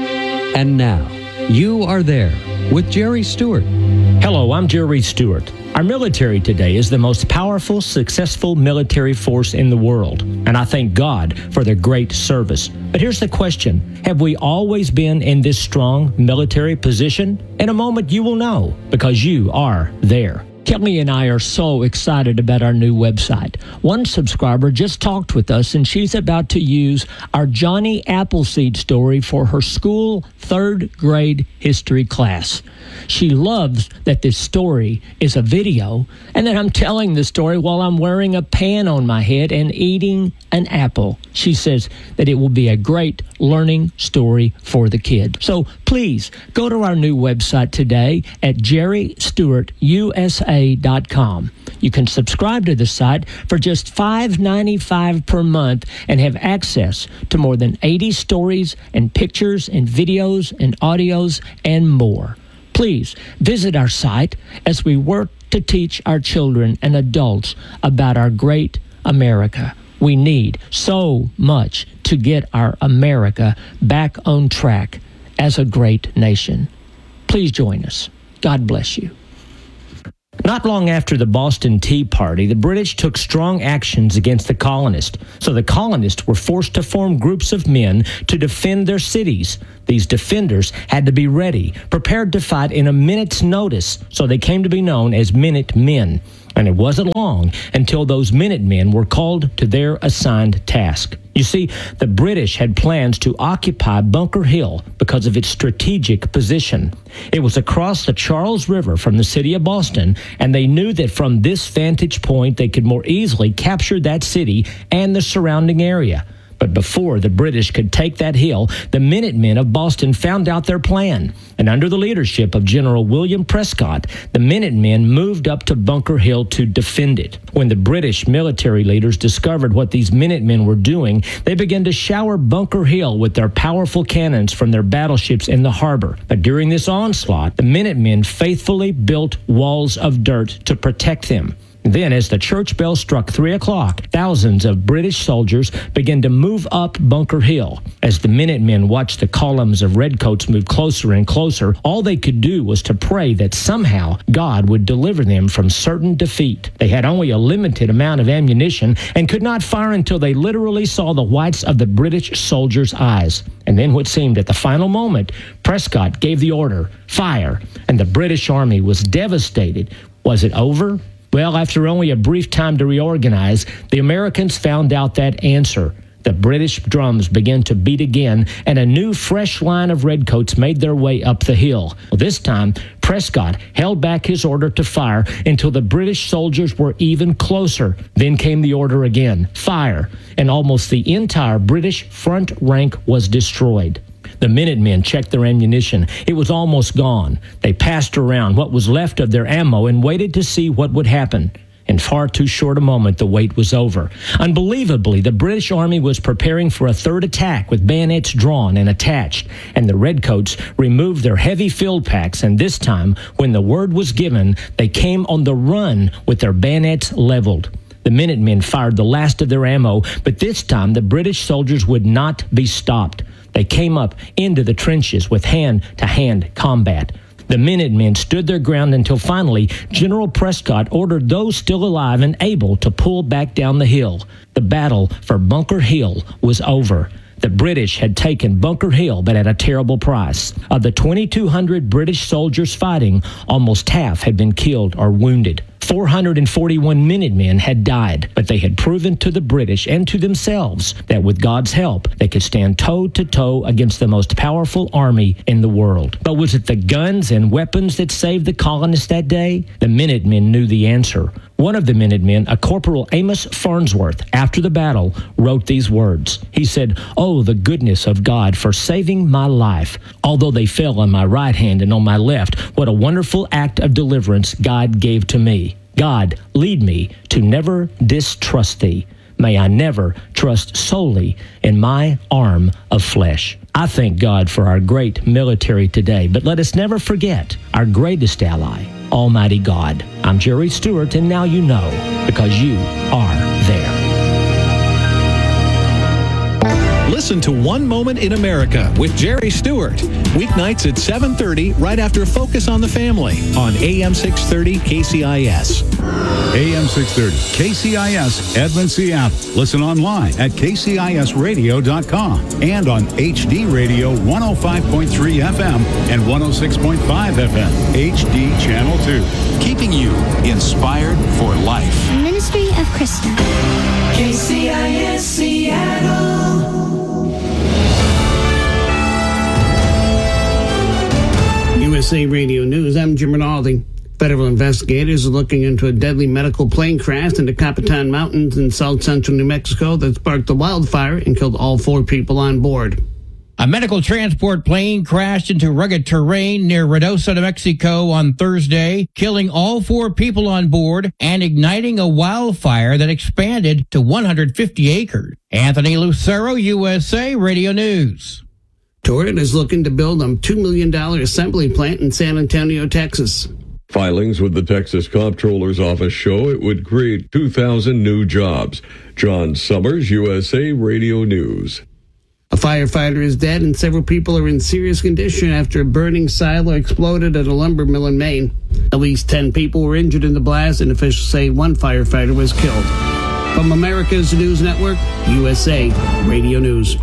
And now, You Are There with Jerry Stewart. Hello, I'm Jerry Stewart. Our military today is the most powerful, successful military force in the world, and I thank God for their great service. But here's the question. Have we always been in this strong military position? In a moment, you will know, because you are there. Kelly and I are so excited about our new website. One subscriber just talked with us, and she's about to use our Johnny Appleseed story for her school third grade history class. She loves that this story is a video, and that I'm telling the story while I'm wearing a pan on my head and eating an apple. She says that it will be a great learning story for the kid. So please go to our new website today at jerry stewart u s a dot com. You can subscribe to the site for just five dollars and ninety-five cents per month and have access to more than eighty stories and pictures and videos and audios and more. Please visit our site as we work to teach our children and adults about our great America. We need so much to get our America back on track as a great nation. Please join us. God bless you. Not long after the Boston Tea Party, the British took strong actions against the colonists. So the colonists were forced to form groups of men to defend their cities. These defenders had to be ready, prepared to fight in a minute's notice, so they came to be known as Minute Men. And it wasn't long until those Minutemen were called to their assigned task. You see, the British had plans to occupy Bunker Hill because of its strategic position. It was across the Charles River from the city of Boston, and they knew that from this vantage point they could more easily capture that city and the surrounding area. But before the British could take that hill, the Minutemen of Boston found out their plan. And under the leadership of General William Prescott, the Minutemen moved up to Bunker Hill to defend it. When the British military leaders discovered what these Minutemen were doing, they began to shower Bunker Hill with their powerful cannons from their battleships in the harbor. But during this onslaught, the Minutemen faithfully built walls of dirt to protect them. Then, as the church bell struck three o'clock, thousands of British soldiers began to move up Bunker Hill. As the Minutemen watched the columns of redcoats move closer and closer, all they could do was to pray that somehow God would deliver them from certain defeat. They had only a limited amount of ammunition and could not fire until they literally saw the whites of the British soldiers' eyes. And then, what seemed at the final moment, Prescott gave the order, fire, and the British army was devastated. Was it over? Well, after only a brief time to reorganize, the Americans found out that answer. The British drums began to beat again, and a new, fresh line of redcoats made their way up the hill. Well, this time, Prescott held back his order to fire until the British soldiers were even closer. Then came the order again, fire, and almost the entire British front rank was destroyed. The Minutemen checked their ammunition. It was almost gone. They passed around what was left of their ammo and waited to see what would happen. In far too short a moment, the wait was over. Unbelievably, the British Army was preparing for a third attack with bayonets drawn and attached, and the redcoats removed their heavy field packs, and this time, when the word was given, they came on the run with their bayonets leveled. The Minutemen fired the last of their ammo, but this time the British soldiers would not be stopped. They came up into the trenches with hand-to-hand combat. The Minutemen stood their ground until finally General Prescott ordered those still alive and able to pull back down the hill. The battle for Bunker Hill was over. The British had taken Bunker Hill, but at a terrible price. Of the twenty-two hundred British soldiers fighting, almost half had been killed or wounded. four hundred forty-one Minutemen had died, but they had proven to the British and to themselves that with God's help, they could stand toe-to-toe against the most powerful army in the world. But was it the guns and weapons that saved the colonists that day? The Minutemen knew the answer. One of the Minutemen, a Corporal Amos Farnsworth, after the battle, wrote these words. He said, "Oh, the goodness of God for saving my life. Although they fell on my right hand and on my left, what a wonderful act of deliverance God gave to me. God, lead me to never distrust thee. May I never trust solely in my arm of flesh." I thank God for our great military today, but let us never forget our greatest ally, Almighty God. I'm Jerry Stewart, and now you know, because you are there. Listen to One Moment in America with Jerry Stewart. Weeknights at seven thirty, right after Focus on the Family on A M six thirty K C I S. A M six thirty K C I S, Edmond, Seattle. Listen online at K C I S radio dot com and on H D Radio one oh five point three F M and one oh six point five F M. H D Channel two. Keeping you inspired for life. Ministry of Krista. K C I S Seattle. U S A Radio News, I'm Jim Rinaldi. Federal investigators are looking into a deadly medical plane crash in the Capitan Mountains in south central New Mexico that sparked a wildfire and killed all four people on board. A medical transport plane crashed into rugged terrain near Reynosa, New Mexico on Thursday, killing all four people on board and igniting a wildfire that expanded to one hundred fifty acres. Anthony Lucero, U S A Radio News. Toyota is looking to build a two million dollars assembly plant in San Antonio, Texas. Filings with the Texas Comptroller's Office show it would create two thousand new jobs. John Summers, U S A Radio News. A firefighter is dead and several people are in serious condition after a burning silo exploded at a lumber mill in Maine. At least ten people were injured in the blast, and officials say one firefighter was killed. From America's News Network, U S A Radio News.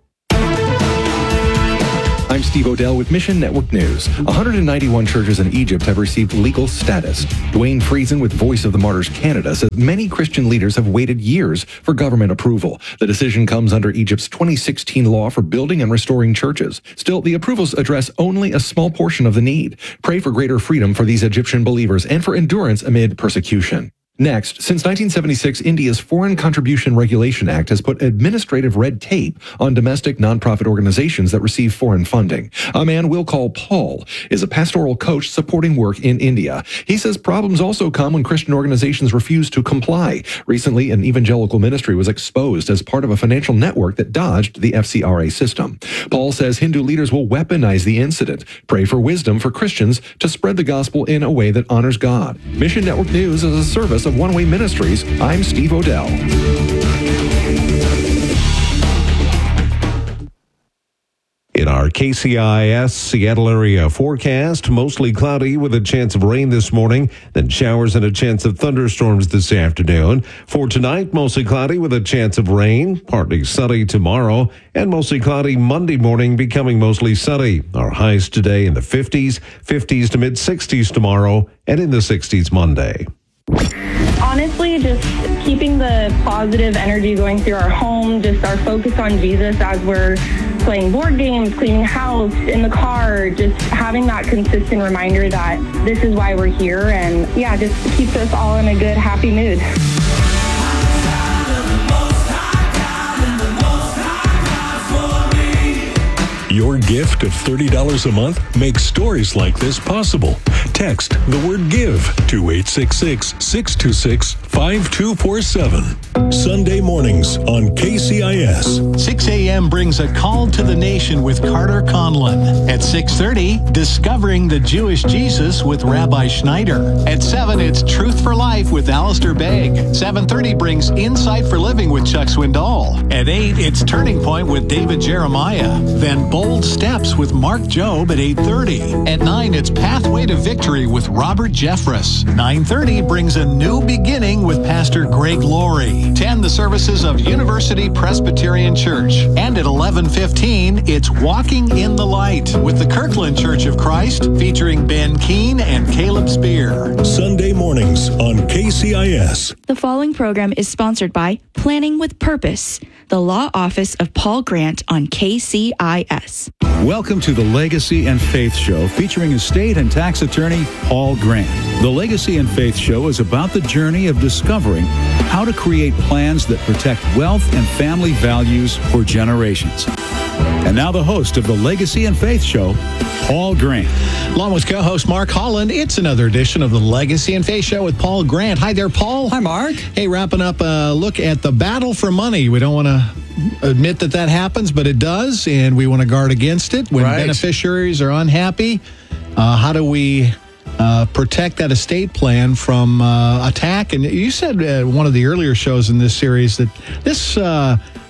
I'm Steve Odell with Mission Network News. one hundred ninety-one churches in Egypt have received legal status. Dwayne Friesen with Voice of the Martyrs Canada says many Christian leaders have waited years for government approval. The decision comes under Egypt's twenty sixteen law for building and restoring churches. Still, the approvals address only a small portion of the need. Pray for greater freedom for these Egyptian believers and for endurance amid persecution. Next, since nineteen seventy-six, India's Foreign Contribution Regulation Act has put administrative red tape on domestic nonprofit organizations that receive foreign funding. A man we'll call Paul is a pastoral coach supporting work in India. He says problems also come when Christian organizations refuse to comply. Recently, an evangelical ministry was exposed as part of a financial network that dodged the F C R A system. Paul says Hindu leaders will weaponize the incident. Pray for wisdom for Christians to spread the gospel in a way that honors God. Mission Network News is a service of One Way Ministries. I'm Steve Odell. In our K C I S Seattle area forecast, mostly cloudy with a chance of rain this morning, then showers and a chance of thunderstorms this afternoon. For tonight, mostly cloudy with a chance of rain, partly sunny tomorrow, and mostly cloudy Monday morning, becoming mostly sunny. Our highs today in the fifties, fifties to mid sixties tomorrow, and in the sixties Monday. Honestly, just keeping the positive energy going through our home, just our focus on Jesus as we're playing board games, cleaning house, in the car, just having that consistent reminder that this is why we're here, and yeah, just keeps us all in a good, happy mood. Your gift of thirty dollars a month makes stories like this possible. Text the word GIVE to eight six six, six two six, five two four seven. Sunday mornings on K C I S. six a.m. brings a call to the nation with Carter Conlon. At six thirty, Discovering the Jewish Jesus with Rabbi Schneider. At seven, it's Truth for Life with Alistair Begg. seven thirty brings Insight for Living with Chuck Swindoll. At eight, it's Turning Point with David Jeremiah. Then Bold Steps with Mark Jobe at eight thirty. At nine, it's Pathway to Victory with Robert Jeffress. nine thirty brings A New Beginning with Pastor Greg Laurie. ten, the services of University Presbyterian Church. And at eleven fifteen, it's Walking in the Light with the Kirkland Church of Christ, featuring Ben Keene and Caleb Spear. Sunday mornings on K C I S. The following program is sponsored by Planning with Purpose, the law office of Paul Grant on K C I S. Welcome to the Legacy and Faith Show, featuring estate and tax attorney Paul Grant. The Legacy and Faith Show is about the journey of discovering how to create plans that protect wealth and family values for generations. And now the host of the Legacy and Faith Show, Paul Grant. Along with co-host Mark Holland, it's another edition of the Legacy and Faith Show with Paul Grant. Hi there, Paul. Hi, Mark. Hey, wrapping up a look at the battle for money. We don't want to admit that that happens, but it does, and we want to guard against it. When right. beneficiaries are unhappy, uh, how do we uh, protect that estate plan from uh, attack? And you said uh, one of the earlier shows in this series that this uh,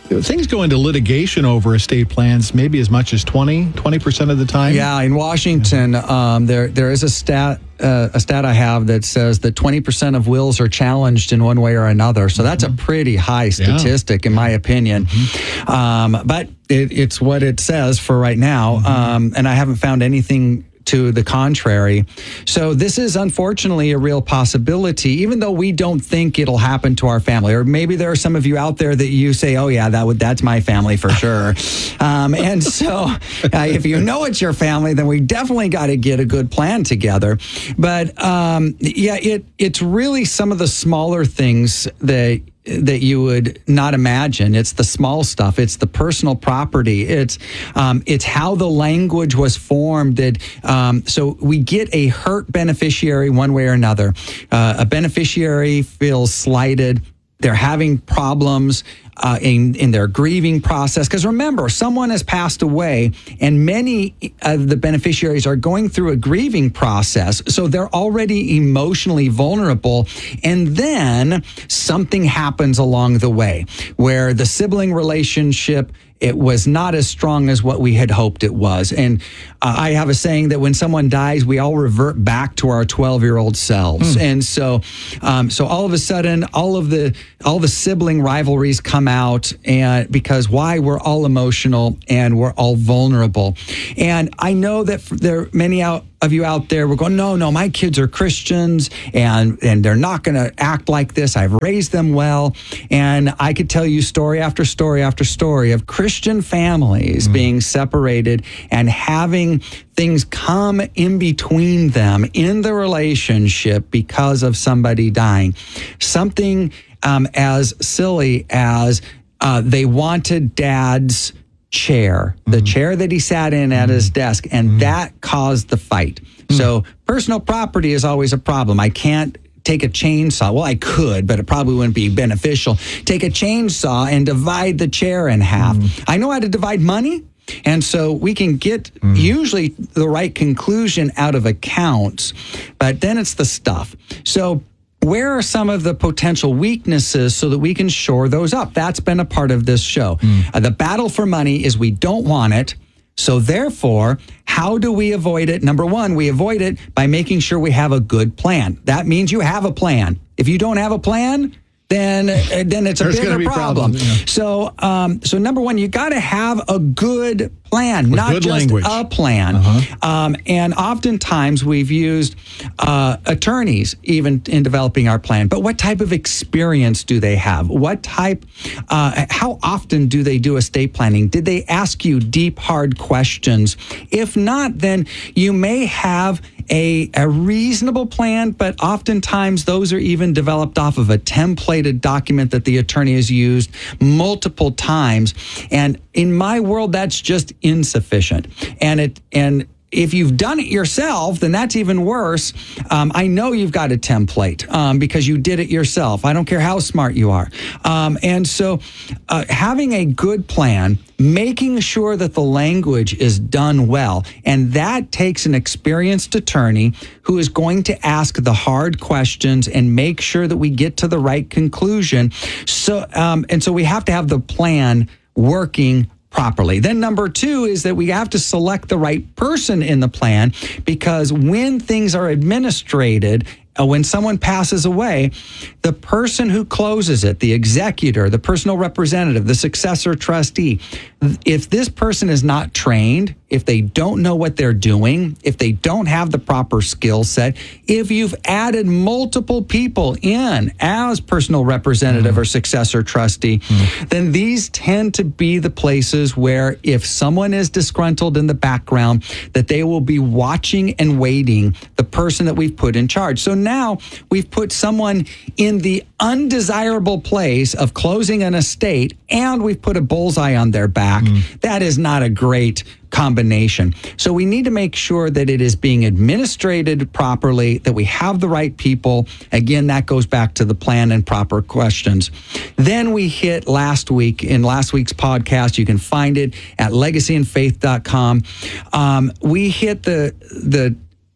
things go into litigation over estate plans maybe as much as twenty percent of the time. Yeah, in Washington, um, there there is a stat uh, a stat I have that says that twenty percent of wills are challenged in one way or another. So that's a pretty high statistic, yeah. in my opinion. Mm-hmm. Um, but it, it's what it says for right now, mm-hmm. um, and I haven't found anything to the contrary. So this is unfortunately a real possibility, even though we don't think it'll happen to our family. Or maybe there are some of you out there that you say, oh yeah, that would that's my family for sure. um, and so uh, if you know it's your family, then we definitely got to get a good plan together. But um, yeah, it it's really some of the smaller things that that you would not imagine. It's the small stuff. It's the personal property. It's um, it's how the language was formed. That um, so we get a hurt beneficiary one way or another. Uh, a beneficiary feels slighted. They're having problems uh, in, in their grieving process. Because remember, someone has passed away, and many of the beneficiaries are going through a grieving process. So they're already emotionally vulnerable. And then something happens along the way where the sibling relationship, it was not as strong as what we had hoped it was. And uh, I have a saying that when someone dies, we all revert back to our twelve-year-old selves. Mm. And so um, so all of a sudden, all of the all the sibling rivalries come out, and because why? We're all emotional and we're all vulnerable. And I know that there are many out of you out there, we're going, no, no, my kids are Christians and, and they're not going to act like this. I've raised them well. And I could tell you story after story after story of Christian families mm. being separated and having things come in between them in the relationship because of somebody dying. Something um, as silly as uh, they wanted dad's chair, the mm-hmm. chair that he sat in at mm-hmm. his desk, and mm-hmm. that caused the fight. Mm-hmm. So personal property is always a problem. I can't take a chainsaw. Well, I could, but it probably wouldn't be beneficial. Take a chainsaw and divide the chair in half. Mm-hmm. I know how to divide money. And so we can get mm-hmm. usually the right conclusion out of accounts, but then it's the stuff. So where are some of the potential weaknesses so that we can shore those up? That's been a part of this show. Mm. Uh, the battle for money is we don't want it. So therefore, how do we avoid it? Number one, we avoid it by making sure we have a good plan. That means you have a plan. If you don't have a plan, then then it's a There's bigger be problem. Problems, yeah. So um, so number one, you got to have a good plan, not just language. a plan. Uh-huh. Um, and oftentimes we've used uh, attorneys even in developing our plan. But what type of experience do they have? What type? Uh, how often do they do estate planning? Did they ask you deep, hard questions? If not, then you may have a, a reasonable plan, but oftentimes those are even developed off of a templated document that the attorney has used multiple times. And in my world, that's just insufficient. And it and if you've done it yourself, then that's even worse. Um, I know you've got a template um, because you did it yourself. I don't care how smart you are. Um, and so uh, having a good plan, making sure that the language is done well, and that takes an experienced attorney who is going to ask the hard questions and make sure that we get to the right conclusion. So, um, and so we have to have the plan working properly. Then number two is that we have to select the right person in the plan, because when things are administrated, uh, when someone passes away, the person who closes it, the executor, the personal representative, the successor trustee, if this person is not trained, if they don't know what they're doing, if they don't have the proper skill set, if you've added multiple people in as personal representative mm. or successor trustee, mm. then these tend to be the places where if someone is disgruntled in the background, that they will be watching and waiting the person that we've put in charge. So now we've put someone in the undesirable place of closing an estate, and we've put a bullseye on their back. Mm. That is not a great combination. So we need to make sure that it is being administrated properly, that we have the right people. Again, that goes back to the plan and proper questions. Then we hit last week, in last week's podcast, you can find it at legacy and faith dot com. Um, we hit the the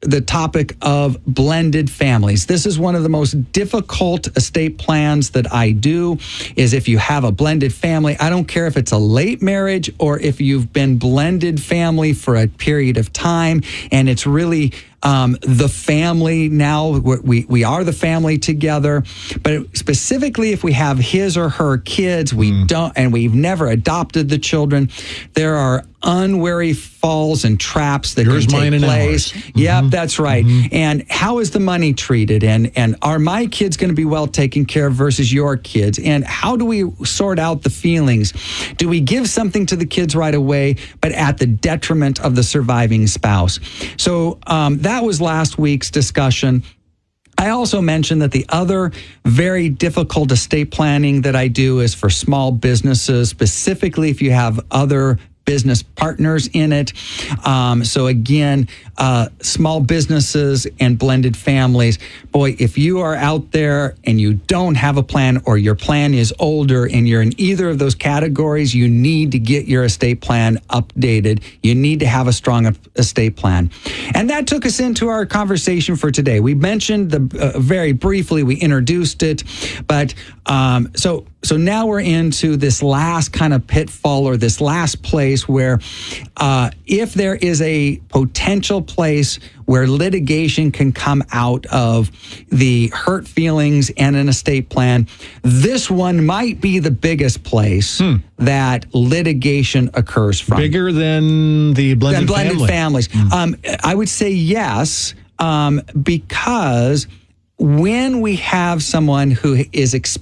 the topic of blended families. This is one of the most difficult estate plans that I do, is if you have a blended family. I don't care if it's a late marriage or if you've been blended family for a period of time, and it's really Um, the family now, we, we are the family together, but specifically if we have his or her kids, we mm. don't, and we've never adopted the children, there are unwary falls and traps that Yours, can mine, take and place. ours. Yep, Mm-hmm. that's right. Mm-hmm. And how is the money treated? And, and are my kids going to be well taken care of versus your kids? And how do we sort out the feelings? Do we give something to the kids right away, but at the detriment of the surviving spouse? So um, that was last week's discussion. I also mentioned that the other very difficult estate planning that I do is for small businesses, specifically if you have other business partners in it. Um, so again, uh, small businesses and blended families. Boy, if you are out there and you don't have a plan, or your plan is older and you're in either of those categories, you need to get your estate plan updated. You need to have a strong estate plan. And that took us into our conversation for today. We mentioned the uh, very briefly, we introduced it, but um, so so now we're into this last kind of pitfall, or this last place where uh, if there is a potential place where litigation can come out of the hurt feelings and an estate plan, this one might be the biggest place hmm. that litigation occurs from. Bigger than the blended, than blended family. families. Hmm. Um, I would say yes, um, because when we have someone who is experiencing